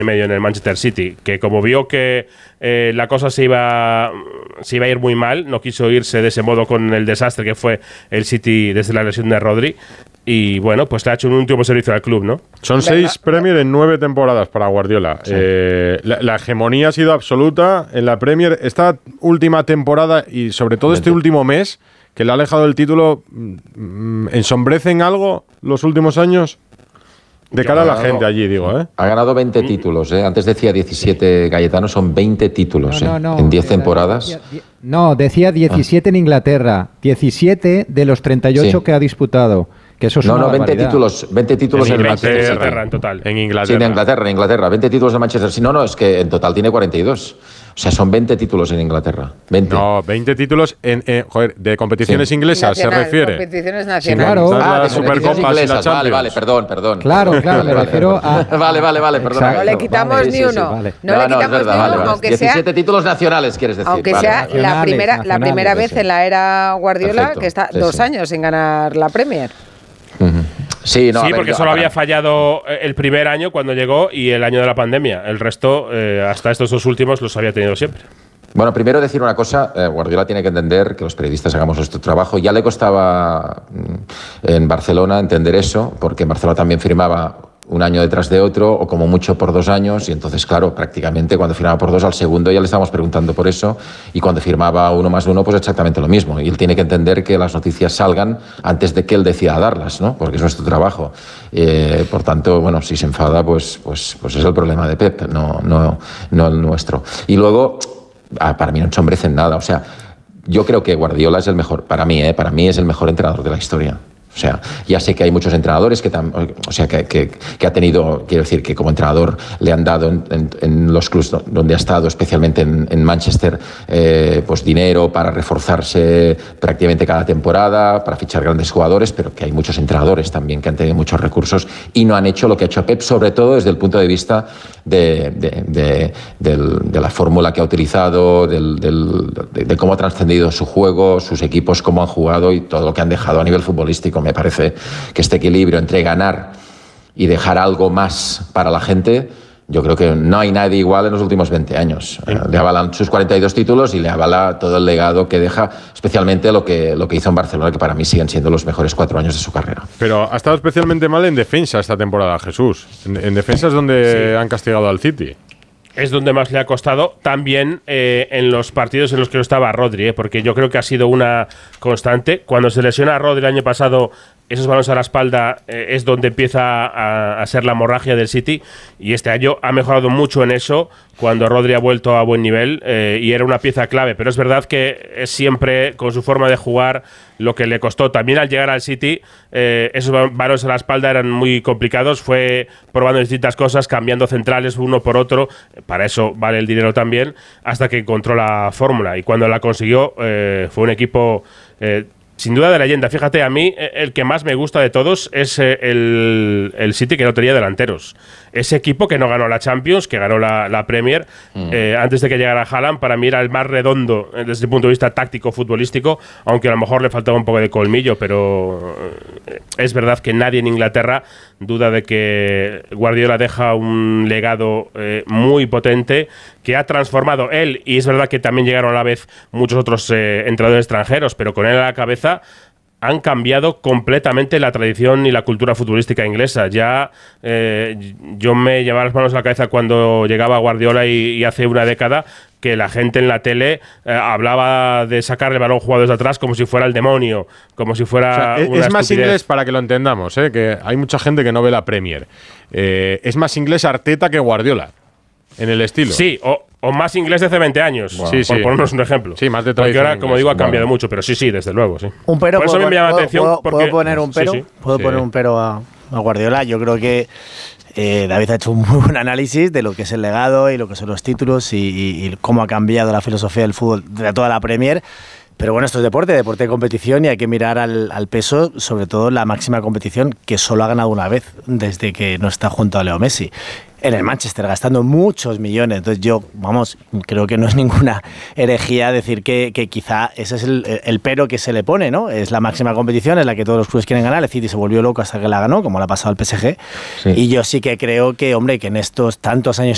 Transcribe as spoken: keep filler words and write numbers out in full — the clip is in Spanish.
y medio en el Manchester City, que como vio que eh, la cosa se iba, se iba a ir muy mal, no quiso irse de ese modo con el desastre que fue el City desde la lesión de Rodri. Y bueno, pues le ha hecho un último servicio al club, ¿no? Son ¿verdad? Seis Premier en nueve temporadas para Guardiola. Sí. Eh, la, la hegemonía ha sido absoluta en la Premier. Esta última temporada y sobre todo este último mes, que le ha alejado el título, ¿ensombrecen algo los últimos años? De cara a la gente allí, digo, ¿eh? Ha ganado veinte títulos, ¿eh? Antes decía diecisiete Cayetano, son veinte títulos, no, no, no, ¿eh? En diez temporadas. No, decía diecisiete ah. en Inglaterra, diecisiete de los treinta y ocho sí. que ha disputado. Que eso es no, una no, veinte barbaridad. títulos, veinte títulos en, en el Manchester City. Inglaterra, en total. En Inglaterra. Sí, en Inglaterra, en Inglaterra. veinte títulos en Manchester City. No, no, es que en total tiene cuarenta y dos. O sea, son veinte títulos en Inglaterra. veinte. No, veinte títulos en, eh, joder, de competiciones sí. inglesas, Nacional, se refiere. Competiciones Sí, nacionales. claro. Ah, la de Supercopa y la Champions. Vale, vale, perdón, perdón. Claro, claro, vale, me vale, refiero a... Vale, vale, vale, perdón. No le quitamos vale, ni sí, uno. sí, vale. No, no le quitamos no, es verdad, ni uno, vale, vale. aunque diecisiete sea... títulos nacionales, quieres decir. Aunque vale, sea vale. la primera, la primera vez sí. en la era Guardiola Perfecto. que está Sí, dos sí. años sin ganar la Premier. Uh-huh. Sí, no, sí ver, porque yo, solo para... había fallado el primer año cuando llegó y el año de la pandemia. El resto, eh, hasta estos dos últimos, los había tenido siempre. Bueno, primero decir una cosa, eh, Guardiola tiene que entender que los periodistas hagamos nuestro trabajo. Ya le costaba en Barcelona entender eso, porque en Barcelona también firmaba un año detrás de otro, o como mucho por dos años, y entonces, claro, prácticamente cuando firmaba por dos al segundo ya le estábamos preguntando por eso, y cuando firmaba uno más uno, pues exactamente lo mismo. Y él tiene que entender que las noticias salgan antes de que él decida darlas, ¿no? Porque es nuestro trabajo. Eh, por tanto, bueno, si se enfada, pues, pues, pues es el problema de Pep, no, no, no el nuestro. Y luego, ah, para mí no ensombrecen nada, o sea, yo creo que Guardiola es el mejor, para mí, ¿eh? Para mí es el mejor entrenador de la historia. O sea, ya sé que hay muchos entrenadores que, tam, o sea, que, que, que ha tenido, quiero decir, que como entrenador le han dado en, en, en los clubes donde ha estado, especialmente en, en Manchester, eh, pues dinero para reforzarse prácticamente cada temporada, para fichar grandes jugadores, pero que hay muchos entrenadores también que han tenido muchos recursos y no han hecho lo que ha hecho Pep, sobre todo desde el punto de vista de, de, de, de, de la fórmula que ha utilizado, del, del, de, de cómo ha trascendido su juego, sus equipos, cómo han jugado y todo lo que han dejado a nivel futbolístico. Me parece que este equilibrio entre ganar y dejar algo más para la gente, yo creo que no hay nadie igual en los últimos veinte años. Sí. Le avalan sus cuarenta y dos títulos y le avala todo el legado que deja, especialmente lo que, lo que hizo en Barcelona, que para mí siguen siendo los mejores cuatro años de su carrera. Pero ha estado especialmente mal en defensa esta temporada, Jesús. En, en defensa es donde sí. han castigado al City. Es donde más le ha costado, también eh, en los partidos en los que no estaba Rodri, eh, porque yo creo que ha sido una constante. Cuando se lesiona a Rodri el año pasado, esos balones a la espalda eh, es donde empieza a, a ser la hemorragia del City, y este año ha mejorado mucho en eso cuando Rodri ha vuelto a buen nivel eh, y era una pieza clave, pero es verdad que es siempre con su forma de jugar lo que le costó. También al llegar al City, eh, esos balones a la espalda eran muy complicados, fue probando distintas cosas, cambiando centrales uno por otro, para eso vale el dinero también, hasta que encontró la fórmula, y cuando la consiguió eh, fue un equipo eh, sin duda de leyenda. Fíjate, a mí el que más me gusta de todos es el, el City, que no tenía delanteros. Ese equipo que no ganó la Champions, que ganó la, la Premier, mm. eh, antes de que llegara Haaland, para mí era el más redondo desde el punto de vista táctico, futbolístico, aunque a lo mejor le faltaba un poco de colmillo, pero es verdad que nadie en Inglaterra duda de que Guardiola deja un legado eh, muy potente, que ha transformado él, y es verdad que también llegaron a la vez muchos otros eh, entrenadores extranjeros, pero con él a la cabeza han cambiado completamente la tradición y la cultura futbolística inglesa. Ya eh, yo me llevaba las manos a la cabeza cuando llegaba Guardiola y, y hace una década, que la gente en la tele eh, hablaba de sacar el balón jugado desde atrás como si fuera el demonio, como si fuera o sea, es, una es más estupidez. Inglés, para que lo entendamos, ¿eh? Que hay mucha gente que no ve la Premier. Eh, es más inglés Arteta que Guardiola, en el estilo. Sí, o, o más inglés de hace veinte años, wow. sí, por sí. ponernos un ejemplo. Sí, más de Porque ahora, como digo, ha cambiado bueno. mucho, pero sí, sí, desde luego, sí. Un pero, por eso puedo, me llama la puedo, atención. Puedo, porque, ¿puedo poner un pero? Sí, sí. ¿Puedo sí. poner un pero a, a Guardiola? Yo creo que eh, David ha hecho un muy buen análisis de lo que es el legado y lo que son los títulos y, y, y cómo ha cambiado la filosofía del fútbol de toda la Premier. Pero bueno, esto es deporte, deporte de competición, y hay que mirar al, al peso, sobre todo la máxima competición, que solo ha ganado una vez desde que no está junto a Leo Messi. En el Manchester, gastando muchos millones. Entonces yo, vamos, creo que no es ninguna herejía decir que, que quizá ese es el, el pero que se le pone, ¿no? Es la máxima competición, es la que todos los clubes quieren ganar. El City se volvió loco hasta que la ganó, como le ha pasado al P S G. Sí. Y yo sí que creo que, hombre, que en estos tantos años